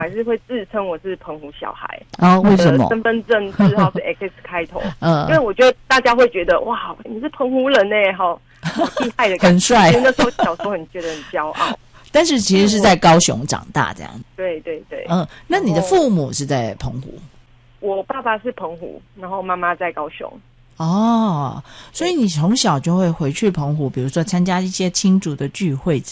还是会自称我是澎湖小孩。 为什么？ 身份证字号是 X 开头。因为我觉得大家会觉得哇，你是澎湖人耶，好厉害的感觉， 很帅。 那时候小时候很觉得很骄傲。 但是其实是在高雄长大这样。 对对对。 那你的父母是在澎湖？ 我爸爸是澎湖，然后妈妈在高雄。 所以你从小就会回去澎湖，比如说参加一些亲族的聚会